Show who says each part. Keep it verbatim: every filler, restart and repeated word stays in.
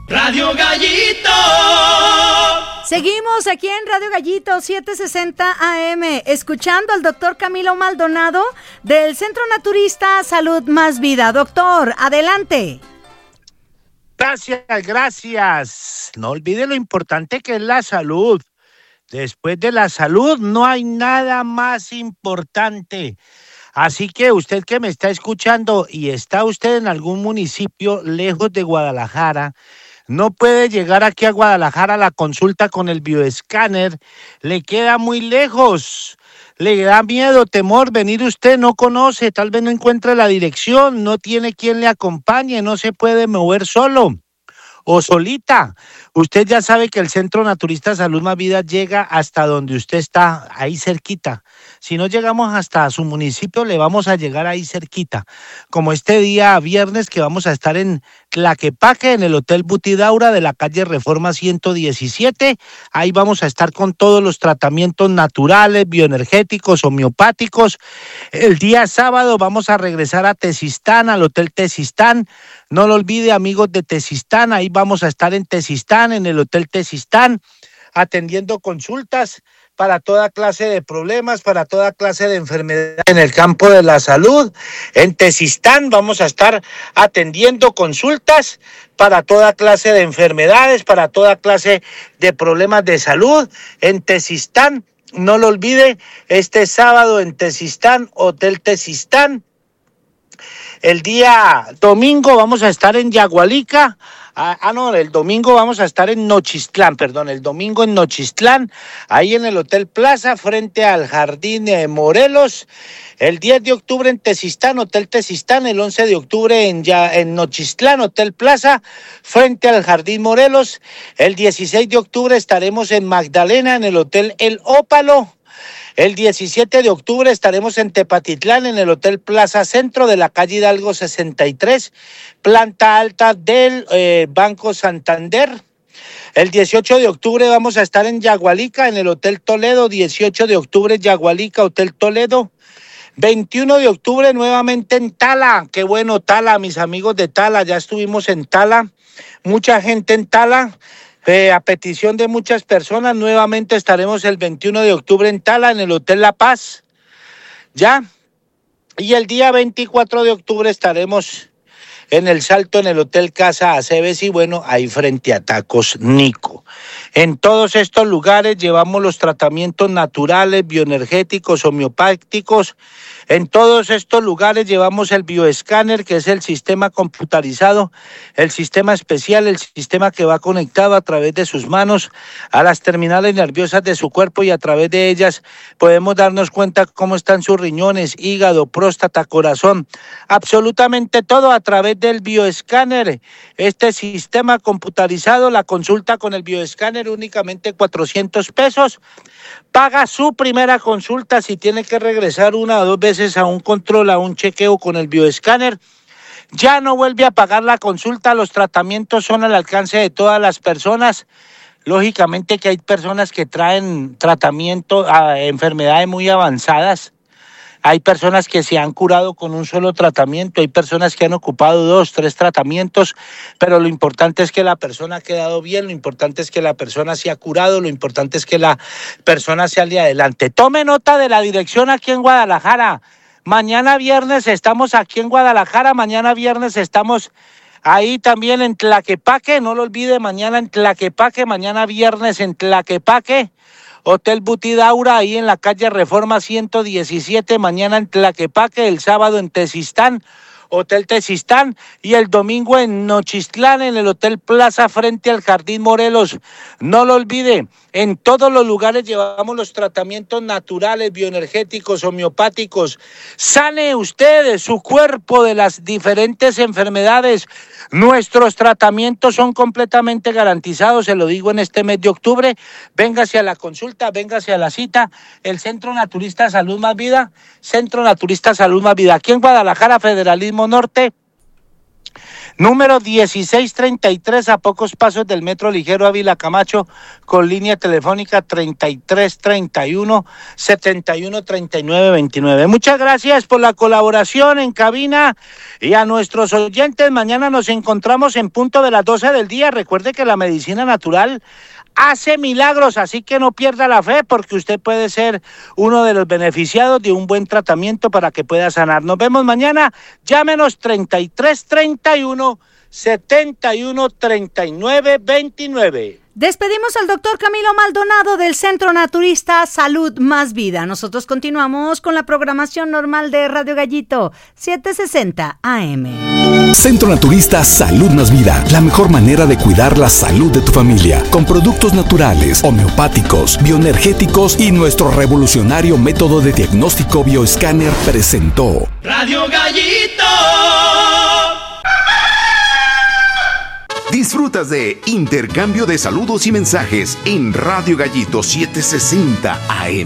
Speaker 1: Radio Gallito.
Speaker 2: Seguimos aquí en Radio Gallito setecientos sesenta A M, escuchando al doctor Camilo Maldonado del Centro Naturista Salud Más Vida. Doctor, adelante.
Speaker 3: Gracias, gracias. No olvide lo importante que es la salud. Después de la salud no hay nada más importante. Así que usted que me está escuchando y está usted en algún municipio lejos de Guadalajara, no puede llegar aquí a Guadalajara a la consulta con el bioescáner, le queda muy lejos, le da miedo, temor, venir usted, no conoce, tal vez no encuentre la dirección, no tiene quien le acompañe, no se puede mover solo o solita. Usted ya sabe que el Centro Naturista Salud Más Vida llega hasta donde usted está, ahí cerquita. Si no llegamos hasta su municipio, le vamos a llegar ahí cerquita. Como este día viernes que vamos a estar en Tlaquepaque, en el Hotel Butidaura de la calle Reforma ciento diecisiete. Ahí vamos a estar con todos los tratamientos naturales, bioenergéticos, homeopáticos. El día sábado vamos a regresar a Tezistán, al Hotel Tezistán. No lo olvide, amigos de Tezistán, ahí vamos a estar en Tezistán, en el Hotel Tezistán, atendiendo consultas para toda clase de problemas, para toda clase de enfermedades en el campo de la salud. En Tezistán vamos a estar atendiendo consultas para toda clase de enfermedades, para toda clase de problemas de salud. En Tezistán, no lo olvide, este sábado en Tezistán, Hotel Tezistán. El día domingo vamos a estar en Yagualica. Ah, ah, no, el domingo vamos a estar en Nochistlán, perdón, el domingo en Nochistlán, ahí en el Hotel Plaza, frente al Jardín de Morelos. El diez de octubre en Tezistán, Hotel Tezistán. El once de octubre en, ya, en Nochistlán, Hotel Plaza, frente al Jardín Morelos. El dieciséis de octubre estaremos en Magdalena, en el Hotel El Ópalo. El diecisiete de octubre estaremos en Tepatitlán, en el Hotel Plaza Centro de la calle Hidalgo sesenta y tres, planta alta del eh, Banco Santander. El dieciocho de octubre vamos a estar en Yagualica, en el Hotel Toledo. dieciocho de octubre, Yagualica, Hotel Toledo. veintiuno de octubre nuevamente en Tala. Qué bueno Tala, mis amigos de Tala, ya estuvimos en Tala. Mucha gente en Tala. Eh, a petición de muchas personas, nuevamente estaremos el veintiuno de octubre en Tala, en el Hotel La Paz, ¿ya? Y el día veinticuatro de octubre estaremos en El Salto, en el Hotel Casa Aceves, y bueno, ahí frente a Tacos Nico. En todos estos lugares llevamos los tratamientos naturales, bioenergéticos, homeopáticos. En todos estos lugares llevamos el bioescáner, que es el sistema computarizado, el sistema especial, el sistema que va conectado a través de sus manos a las terminales nerviosas de su cuerpo, y a través de ellas podemos darnos cuenta cómo están sus riñones, hígado, próstata, corazón, absolutamente todo a través del bioescáner. Este sistema computarizado, la consulta con el bioescáner, únicamente cuatrocientos pesos. Paga su primera consulta. Si tiene que regresar una o dos veces a un control, a un chequeo con el bioescáner, ya no vuelve a pagar la consulta. Los tratamientos son al alcance de todas las personas. Lógicamente que hay personas que traen tratamiento a enfermedades muy avanzadas. Hay personas que se han curado con un solo tratamiento, hay personas que han ocupado dos, tres tratamientos, pero lo importante es que la persona ha quedado bien, lo importante es que la persona se ha curado, lo importante es que la persona sale adelante. Tome nota de la dirección aquí en Guadalajara. Mañana viernes estamos aquí en Guadalajara, mañana viernes estamos ahí también en Tlaquepaque, no lo olvide, mañana en Tlaquepaque, mañana viernes en Tlaquepaque. Hotel Butidaura, ahí en la calle Reforma ciento diecisiete, mañana en Tlaquepaque, el sábado en Tezistán, Hotel Tezistán, y el domingo en Nochistlán, en el Hotel Plaza, frente al Jardín Morelos. No lo olvide, en todos los lugares llevamos los tratamientos naturales, bioenergéticos, homeopáticos. Sane usted su cuerpo de las diferentes enfermedades. Nuestros tratamientos son completamente garantizados, se lo digo en este mes de octubre. Véngase a la consulta, véngase a la cita. El Centro Naturista Salud Más Vida, Centro Naturista Salud Más Vida, aquí en Guadalajara, Federalismo Norte, número dieciséis treinta y tres, a pocos pasos del Metro Ligero Ávila Camacho, con línea telefónica treinta y tres treinta y uno setenta y uno treinta y nueve veintinueve. Muchas gracias por la colaboración en cabina y a nuestros oyentes. Mañana nos encontramos en punto de las doce del día. Recuerde que la medicina natural hace milagros, así que no pierda la fe, porque usted puede ser uno de los beneficiados de un buen tratamiento para que pueda sanar. Nos vemos mañana. Llámenos treinta y tres treinta y uno setenta y uno treinta y nueve veintinueve.
Speaker 2: Despedimos al doctor Camilo Maldonado del Centro Naturista Salud Más Vida. Nosotros continuamos con la programación normal de Radio Gallito, setecientos sesenta A M.
Speaker 1: Centro Naturista Salud Más Vida, la mejor manera de cuidar la salud de tu familia, con productos naturales, homeopáticos, bioenergéticos y nuestro revolucionario método de diagnóstico bioescáner presentó
Speaker 4: Radio Gallito.
Speaker 5: Disfrutas de Intercambio de Saludos y Mensajes en Radio Gallito setecientos sesenta A M.